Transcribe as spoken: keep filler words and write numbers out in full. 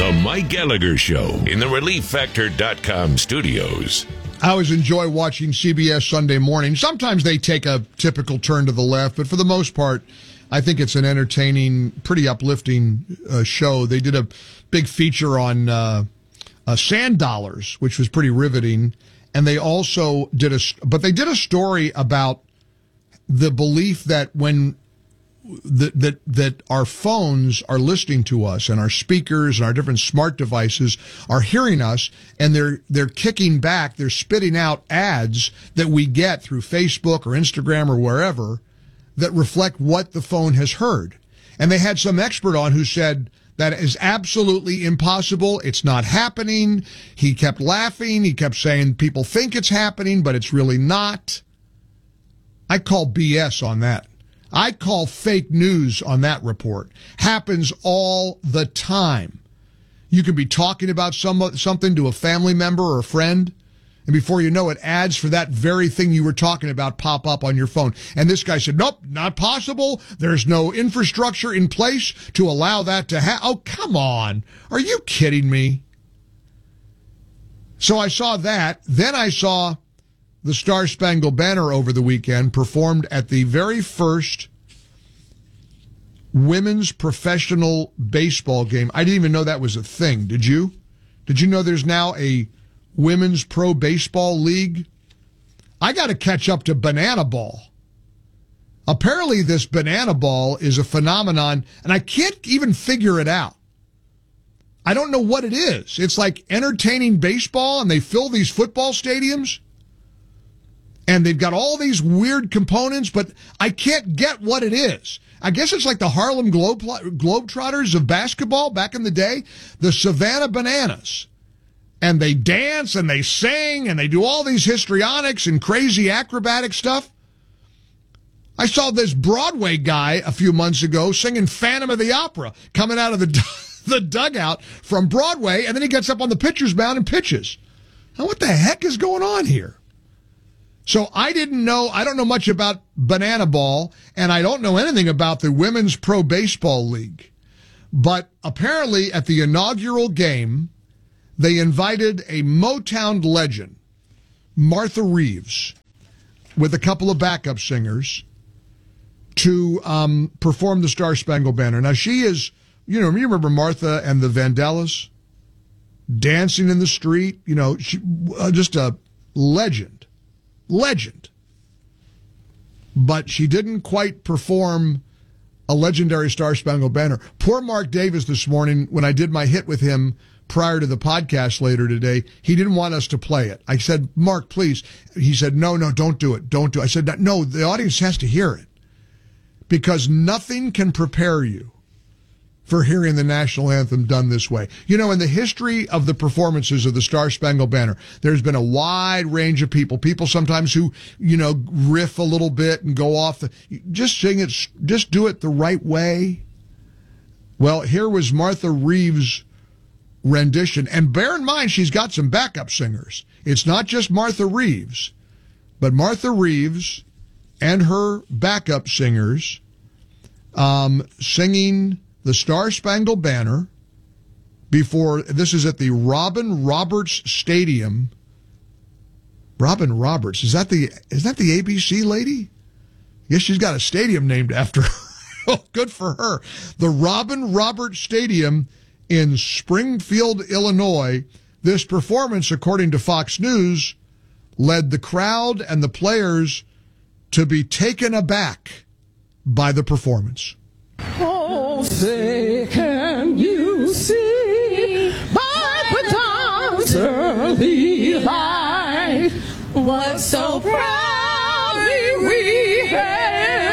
The Mike Gallagher Show in the relief factor dot com studios. I always enjoy watching C B S Sunday Morning. Sometimes they take a typical turn to the left, but for the most part, I think it's an entertaining, pretty uplifting uh, show. They did a big feature on uh, uh, sand dollars, which was pretty riveting. And they also did a, but they did a story about the belief that when that that that our phones are listening to us and our speakers and our different smart devices are hearing us, and they're they're kicking back, they're spitting out ads that we get through Facebook or Instagram or wherever that reflect what the phone has heard. And they had some expert on who said that is absolutely impossible. It's not happening. He kept laughing. He kept saying people think it's happening, but it's really not. I call B S on that. I call fake news on that report. Happens all the time. You can be talking about some, something to a family member or a friend, and before you know it, ads for that very thing you were talking about pop up on your phone. And this guy said, nope, not possible. There's no infrastructure in place to allow that to happen. Oh, come on. Are you kidding me? So I saw that. Then I saw the Star Spangled Banner over the weekend performed at the very first women's professional baseball game. I didn't even know that was a thing. Did you? Did you know there's now a women's pro baseball league? I got to catch up to banana ball. Apparently this banana ball is a phenomenon, and I can't even figure it out. I don't know what it is. It's like entertaining baseball, and they fill these football stadiums. And they've got all these weird components, but I can't get what it is. I guess it's like the Harlem Globe Globetrotters of basketball back in the day, the Savannah Bananas. And they dance and they sing and they do all these histrionics and crazy acrobatic stuff. I saw this Broadway guy a few months ago singing Phantom of the Opera coming out of the, the dugout from Broadway, and then he gets up on the pitcher's mound and pitches. Now, what the heck is going on here? So I didn't know, I don't know much about banana ball, and I don't know anything about the Women's Pro Baseball League. But apparently at the inaugural game, they invited a Motown legend, Martha Reeves, with a couple of backup singers to um, perform the Star Spangled Banner. Now she is, you know, you remember Martha and the Vandellas dancing in the street, you know, she uh, just a legend. Legend. But she didn't quite perform a legendary Star Spangled Banner. Poor Mark Davis this morning, when I did my hit with him prior to the podcast later today, he didn't want us to play it. I said, Mark, please. He said, no, no, don't do it. Don't do it. I said, no, the audience has to hear it. Because nothing can prepare you for hearing the national anthem done this way. You know, in the history of the performances of the Star Spangled Banner, there's been a wide range of people, people sometimes who, you know, riff a little bit and go off. The, just sing it, just do it the right way. Well, here was Martha Reeves' rendition. And bear in mind, she's got some backup singers. It's not just Martha Reeves, but Martha Reeves and her backup singers um, singing the Star Spangled Banner before, this is at the Robin Roberts Stadium. Robin Roberts, is that the is that the A B C lady? Yes, she's got a stadium named after her. Oh, good for her. The Robin Roberts Stadium in Springfield, Illinois. This performance, according to Fox News, led the crowd and the players to be taken aback by the performance. Oh, say, can you see by the dawn's early light what so proudly we hailed